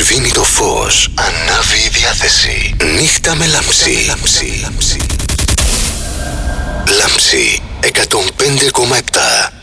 Σβήνει το φως, ανάβει η διάθεση. Νύχτα με λάμψη. Λάμψη 105,7.